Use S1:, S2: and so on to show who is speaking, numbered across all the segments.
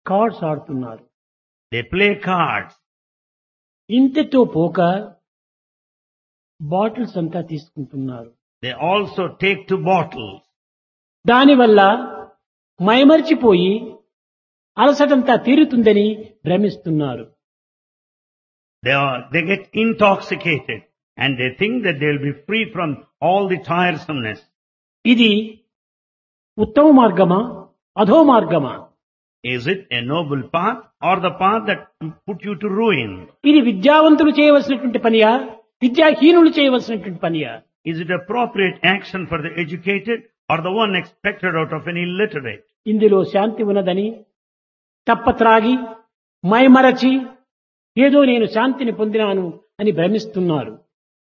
S1: Cards ఆడుతున్నారు.
S2: They play cards.
S1: ఇంతతో పోక bottles అంతా తీసుకుంటున్నారు.
S2: They also take to bottles.
S1: దానివల్ల మైమరిచిపోయి అలసటంతా తీరుతుందని భ్రమిస్తున్నారు.
S2: They get intoxicated and they think that they will be free from all the tiresomeness.
S1: ఇది ఉత్తమ మార్గమా అధో మార్గమా?
S2: Is it a noble path or the path that put you to ruin?
S1: ఇది విద్యావంతులు చేయవలసినటువంటి పనియా విద్యాహీనులు చేయవలసినటువంటి పనియా?
S2: Is it appropriate action for the educated or the one expected out of an illiterate?
S1: ఇందులో శాంతి ఉన్నదని తప్పత్రాగి మైమరచి ఏదో నేను శాంతిని పొందినాను అని భ్రమిస్తున్నారు.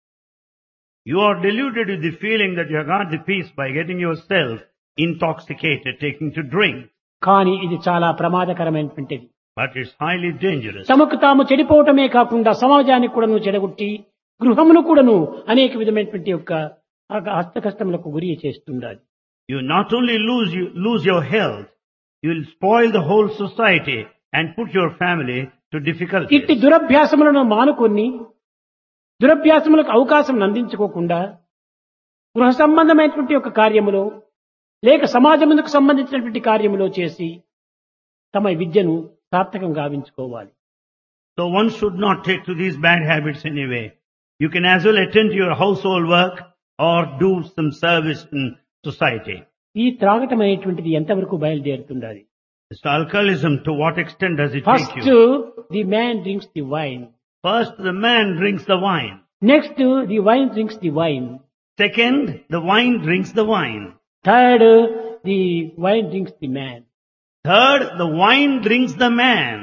S2: You are deluded with the feeling that you have got the peace by getting yourself intoxicated, taking to drink.
S1: కానీ ఇది చాలా ప్రమాదకరమైనటువంటిది.
S2: But it's highly dangerous.
S1: తమకు తాము చెడిపోవటమే కాకుండా సమాజానికి కూడాను చెడగొట్టి గృహమును కూడాను అనేక విధమైనటువంటి యొక్క హస్తకష్టములకు గురి చేస్తుండాలి.
S2: You not only lose your health, you will spoil the whole society and put your family to difficulties.
S1: ఇట్టి దురభ్యాసములను మానుకొని దురభ్యాసములకు అవకాశం అందించుకోకుండా గృహ సంబంధమైనటువంటి యొక్క కార్యములో లేక సమాజమునకు సంబంధించినటువంటి కార్యములో చేసి తమ విద్యను సార్థకం గావించుకోవాలి.
S2: So one should not take to these bad habits anyway. You can as well attend to your household work or do some service in society.
S1: ఈ త్రాగటం అనేటువంటిది ఎంతవరకు బయలుదేరుతుండాలి?
S2: This alcoholism, to what extent does it
S1: first
S2: take you?
S1: The man drinks the wine.
S2: First, the man drinks the wine.
S1: Next the wine drinks the wine.
S2: Second, the wine drinks the wine.
S1: Third the wine drinks the man.
S2: Third, the wine drinks the man.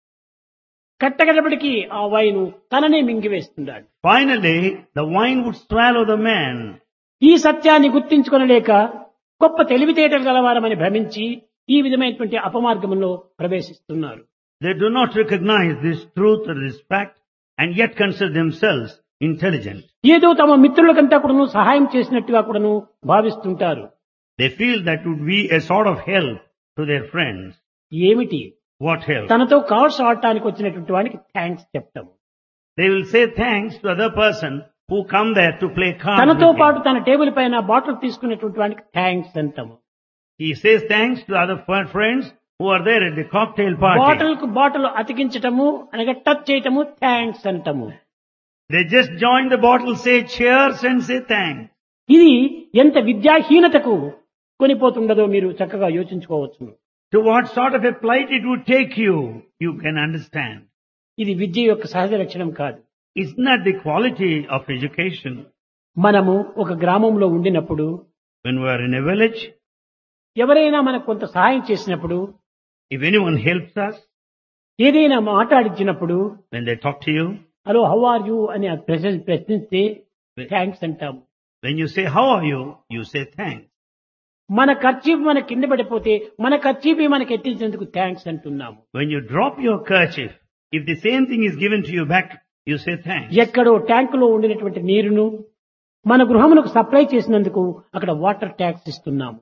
S1: కట్టగడపటికి ఆ wine తననే మింగివేస్తున్నాడు.
S2: Finally, the wine would swallow the man.
S1: ఈ సత్యాన్ని గుర్తించుకొనలేక గొప్ప తెలివితేటలు గలవారమని భ్రమించి ఈ విధమైనటువంటి అపమార్గంలో ప్రవేశిస్తున్నారు.
S2: They do not recognize this truth or this fact and yet consider themselves intelligent.
S1: ఏదో తమ మిత్రులకంతా కూడాను సహాయం చేసినట్టుగా కూడాను భావిస్తుంటారు.
S2: They feel that would be a sort of help to their friends.
S1: ఏమిటి?
S2: What help?
S1: తనతో కార్డ్స్ ఆడటానికి వచ్చినటువంటి వానికి థ్యాంక్స్ చెప్తాము.
S2: They will say thanks to other person who come there to play cards
S1: తనతో
S2: with
S1: పాటు
S2: him.
S1: తన table పైన బాటిల్ తీసుకునేటువంటి వానికి థ్యాంక్స్ అంటాము.
S2: He says thanks to other friends who are there at the cocktail party.
S1: Bottle కు bottle అతికించటము అనగా touch చేయటము థ్యాంక్స్ అంటాము.
S2: They just join the bottle, say cheers and say thanks.
S1: ఇది ఎంత విద్యాహీనతకు కొనిపోతుండదో మీరు చక్కగా యోచించుకోవచ్చు.
S2: To what sort of a plight it would take you, you can understand.
S1: ఇది విద్య యొక్క సహజ లక్షణం కాదు.
S2: It's not the quality of education.
S1: మనము ఒక గ్రామంలో ఉండినప్పుడు
S2: When we are in a village,
S1: ఎవరైనా మనకు కొంత సహాయం చేసినప్పుడు
S2: if anyone helps us,
S1: ఏదైనా మాట్లాడించినప్పుడు
S2: when they talk to you,
S1: hello how are you అని ప్రశ్నిస్తే థ్యాంక్స్ అంటాము.
S2: when you say how are you, you say thanks.
S1: మన ఖర్చీఫ్ మన కింద పడిపోతే మన ఖర్చీఫ్ మనకు ఎత్తించేందుకు థ్యాంక్స్ అంటున్నాము.
S2: When you drop your kerchief, if the same thing is given to you back, you say thanks.
S1: ఎక్కడో ట్యాంకులో ఉండినటువంటి నీరును మన గృహమునకు సప్లై చేసినందుకు అక్కడ వాటర్ ట్యాక్స్ ఇస్తున్నాము.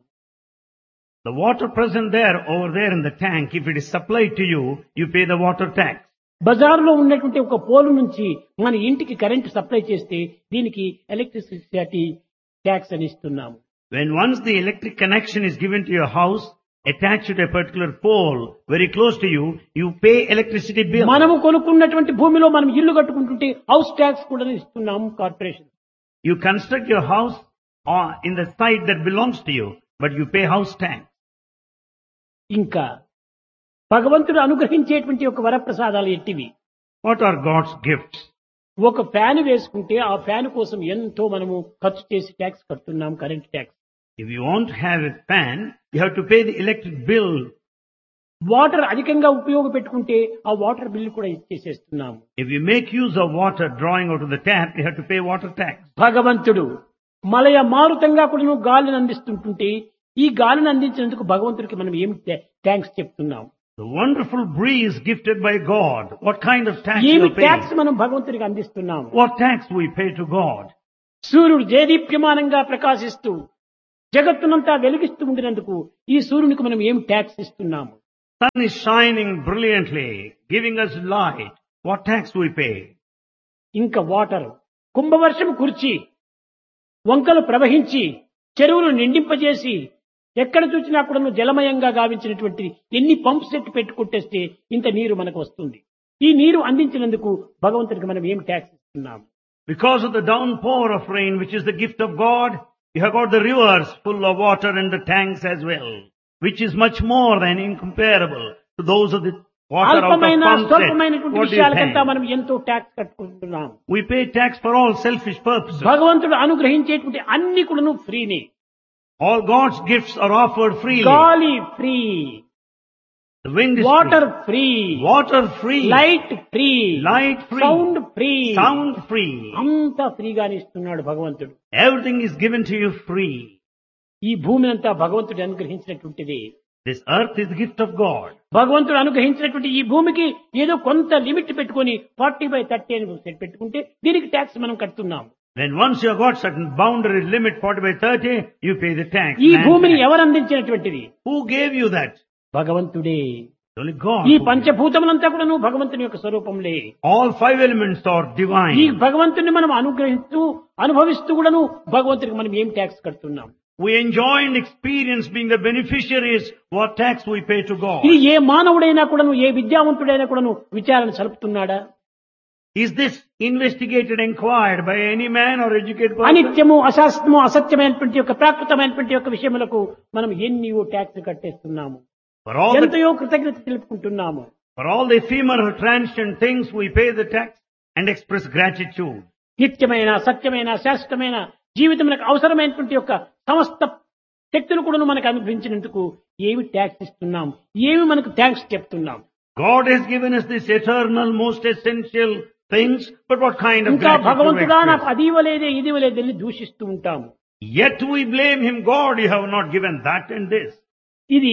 S2: The water present there, over there in the tank, if it is supplied to you, you pay the water tax.
S1: బజారులో ఉన్నటువంటి ఒక పోలు నుంచి మన ఇంటికి కరెంటు సప్లై చేస్తే దీనికి ఎలక్ట్రిసిటీ ట్యాక్స్ అని ఇస్తున్నాము.
S2: When once the electric connection is given to your house, attached to a particular pole, very close to you, you pay electricity bill.
S1: మనము కొనుక్కున్నటువంటి భూమిలో మనం ఇల్లు కట్టుకుంటుంటే హౌస్ ట్యాక్స్ కూడా ఇస్తున్నాము corporation.
S2: You construct your house in the site that belongs to you, but you pay house tax.
S1: ఇంకా భగవంతుడు అనుగ్రహించేటువంటి ఒక వరప్రసాదాలు ఎట్టివి?
S2: What are God's gifts?
S1: ఒక ఫ్యాన్ వేసుకుంటే ఆ ఫ్యాన్ కోసం ఎంతో మనము ఖర్చు చేసి ట్యాక్స్ కడుతున్నాం, current tax.
S2: If you want to have a fan, you have to pay the electric bill.
S1: Water అధికంగా ఉపయోగపెట్టుకుంటే ఆ వాటర్ బిల్ కూడా ఇచ్చేసేస్తున్నాము.
S2: If you make use of water drawing out of the tap, you have to pay water tax.
S1: భగవంతుడు మలయ మారుతంగా కూడా గాలిని అందిస్తుంటుంటే ఈ గాలిని అందించినందుకు భగవంతుడికి మనం ఏం థ్యాంక్స్ చెప్తున్నాం?
S2: The wonderful breeze gifted by God. What kind of tax
S1: ఏమి
S2: you pay?
S1: ట్యాక్స్ మనం భగవంతుడికి అందిస్తున్నాం?
S2: What tax we pay to God?
S1: సూర్యుడు దేదీప్యమానంగా ప్రకాశిస్తూ జగత్తునంతా వెలిగిస్తూ ఉండినందుకు ఈ సూర్యునికి మనం ఏం ట్యాక్స్ ఇస్తున్నాము?
S2: Sun is shining brilliantly, giving us light. What tax do we pay?
S1: ఇంకా వాటర్ కుంభవర్షం కురిచి వంకలు ప్రవహించి చెరువులు నిండింపజేసి ఎక్కడ చూసినా కూడా జలమయంగా గావించినటువంటి ఎన్ని పంప్ సెట్ పెట్టుకుంటేస్తే ఇంత నీరు మనకు వస్తుంది. ఈ నీరు అందించినందుకు భగవంతుడికి మనం ఏం ట్యాక్స్ ఇస్తున్నాం?
S2: Because of the downpour of rain, which is the gift of God, you have got the rivers full of water and the tanks as well, which is much more than incomparable to those of the water out of
S1: అల్పమైన
S2: pump set.
S1: స్వల్పమైనటువంటి
S2: What do you
S1: విషయాలకంతా
S2: pay?
S1: మనం ఎంతో tax కట్టుకుంటున్నాం.
S2: We pay tax for all selfish purposes.
S1: భగవంతుడు అనుగ్రహించేటువంటి అన్ని కూడాను ఫ్రీనే.
S2: All God's gifts are offered freely.
S1: గాలి free,
S2: The wind is
S1: water
S2: free.
S1: Free,
S2: Water free.
S1: Light free,
S2: Light free.
S1: Sound free,
S2: Sound free.
S1: అంతా ఫ్రీగానే ఇస్తున్నాడు భగవంతుడు.
S2: Everything is given to you free.
S1: ఈ భూమి అంతా భగవంతుడు అనుగ్రహించినటువంటిది.
S2: This earth is the gift of God.
S1: భగవంతుడు అనుగ్రహించినటువంటి ఈ భూమికి ఏదో కొంత లిమిట్ పెట్టుకొని 40/30 అని సెట్ పెట్టుకుంటే దీనికి ట్యాక్స్ మనం కడుతున్నాం.
S2: Then once you have got certain boundary limit 40/30, you pay the tax.
S1: ఈ
S2: Man
S1: భూమిని
S2: tax.
S1: ఎవరు అందించినటువంటిది?
S2: Who gave you that?
S1: భగవంతుడే.
S2: Only God.
S1: ఈ
S2: who gave.
S1: పంచభూతములంతా కూడా భగవంతుని యొక్క స్వరూపంలే.
S2: All 5 elements are
S1: ఈ
S2: divine.
S1: భగవంతుని మనం అనుగ్రహిస్తూ అనుభవిస్తూ కూడాను భగవంతుడికి మనం ఏం ట్యాక్స్ కడుతున్నాం?
S2: We enjoy and experience being the beneficiaries. What tax we pay to God?
S1: ఇది ఏ మానవుడైనా కూడాను ఏ విద్యావంతుడైనా కూడాను విచారణ సలుపుతున్నాడా?
S2: Is this investigated, inquired by any man or educated person?
S1: అనిత్యము అశాస్త్రము అసత్యమైనటువంటి యొక్క ప్రాకృతమైనటువంటి యొక్క విషయములకు మనం ఎన్నో ట్యాక్స్ కట్టేస్తున్నాము.
S2: For all the
S1: ఎంతయో కృతజ్ఞత తెలుపుకుంటున్నాము.
S2: the ephemeral transient things, we pay the tax and express gratitude.
S1: నిత్యమైన సత్యమైన శాశ్వతమైన జీవితములకు అవసరమైనటువంటి యొక్క సమస్త శక్తులు కూడా మనకు అనుగ్రహించినందుకు ఏమి ట్యాక్స్ ఇస్తున్నాం? ఏమి మనకు థ్యాంక్స్ చెప్తున్నాం?
S2: God has given us this eternal, most essential things, but what kind of
S1: ఇంకా
S2: gratitude we
S1: భగవంతుడా నాకు
S2: express?
S1: అది ఇవ్వలేదే ఇది ఇవ్వలేదే అని దూషిస్తూ ఉంటాము.
S2: Yet we blame Him, God, you have not given that and this.
S1: ఇది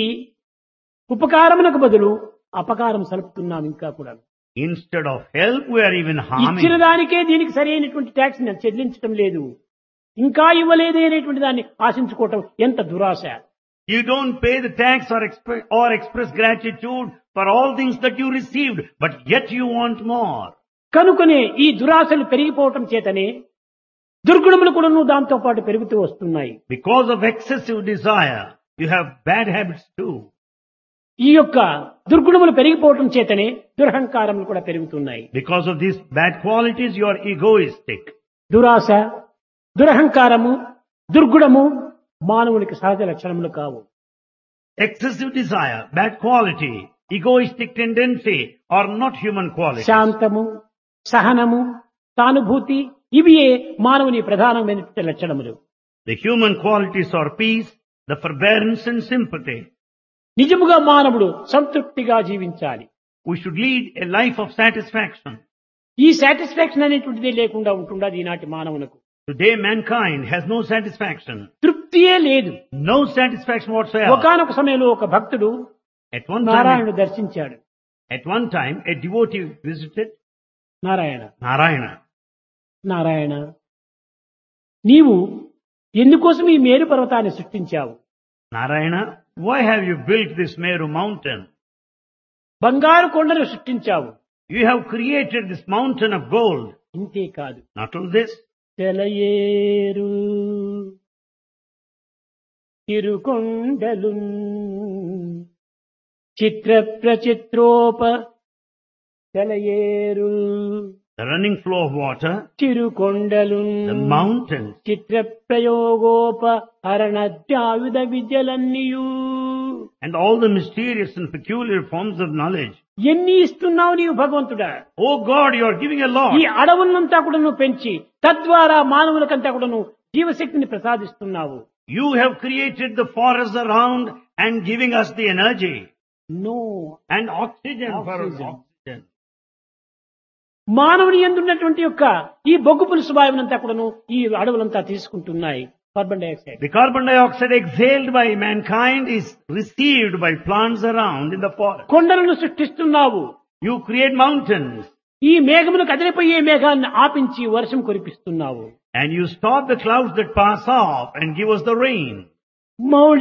S1: ఉపకారమునకు బదులు అపకారం సలుపుతున్నాం. ఇంకా కూడా
S2: Instead of help, we are even
S1: ఇచ్చిన
S2: harming.
S1: దానికే దీనికి సరైనటువంటి ట్యాక్స్ చెల్లించడం లేదు. ఇంకా ఇవ్వలేదే అనేటువంటి దాన్ని ఆశించుకోవటం ఎంత దురాశ.
S2: You don't pay the tax or express gratitude for all things that you received, but yet you want more.
S1: కనుకనే ఈ దురాశలు పెరిగిపోవటం చేతనే దుర్గుణములు కూడా దాంతో పాటు పెరుగుతూ వస్తున్నాయి.
S2: Because of excessive desire, you have bad habits too.
S1: ఈ యొక్క దుర్గుణములు పెరిగిపోవటం చేతనే దురహంకారములు కూడా పెరుగుతున్నాయి.
S2: Because of these bad qualities, you are egoistic.
S1: దురాశ, దురహంకారము, దుర్గుణము మానవునికి సహజ లక్షణములు కావు.
S2: Excessive desire, bad quality, egoistic tendency are not human qualities.
S1: శాంతము, సహనము, సానుభూతి ఇవియే మానవుని ప్రధానమైనటువంటి లక్షణములు.
S2: The human qualities are peace, the forbearance and sympathy.
S1: నిజముగా మానవుడు సంతృప్తిగా జీవించాలి.
S2: We should lead a life of satisfaction.
S1: ఈ సాటిస్ఫాక్షన్ అనేటువంటిదే లేకుండా ఉంటుండదు ఈనాటి మానవులకు.
S2: Today mankind has no satisfaction.
S1: తృప్తియే లేదు.
S2: No satisfaction whatsoever.
S1: ఒకానొక సమయంలో ఒక భక్తుడు
S2: At one
S1: నారాయణుడు దర్శించాడు.
S2: time, a devotee visited
S1: Narayana,
S2: Narayana.
S1: Narayana, నీవు ఎందుకోసం ఈ మేరు పర్వతాన్ని సృష్టించావు?
S2: Narayana, why have you built this Meru mountain?
S1: బంగారు కొండను సృష్టించావు.
S2: You have created this mountain of gold.
S1: ఇంతే కాదు,
S2: Not only this,
S1: తెలయేరు తిరుకొండలు Chitra ప్రచిత్రోప తెలయేరు
S2: the running flow of water,
S1: తిరుకొండలు
S2: the mountains,
S1: Chitra ప్రయోగోప హరణద్యాయుధ విద్యలన్నీయు
S2: and all the mysterious and peculiar forms of knowledge.
S1: ఎన్ని ఇస్తున్నావు నీవు భగవంతుడా?
S2: Oh God, you are giving a lot.
S1: ఈ అడవులంతా కూడా నువ్వు పెంచి తద్వారా మానవులకంతా కూడా నువ్వు జీవశక్తిని ప్రసాదిస్తున్నావు.
S2: You have created the forests around and giving us the energy
S1: no,
S2: and oxygen for us.
S1: Oxygen.
S2: Oxygen.
S1: మానవుని యందున్నటువంటి యొక్క ఈ బొగ్గు పులుసు వాయువునంతా కూడాను ఈ అడవులంతా తీసుకుంటున్నాయి. Carbon dioxide.
S2: The carbon dioxide exhaled by mankind is received by plants around in the forest.
S1: కొండలను సృష్టిస్తున్నావు.
S2: You create mountains
S1: ఈ మేఘమును కదిలిపోయే మేఘాన్ని ఆపించి వర్షం కురిపిస్తున్నావు.
S2: and you stop the clouds that pass off and give us the rain.
S1: Mouli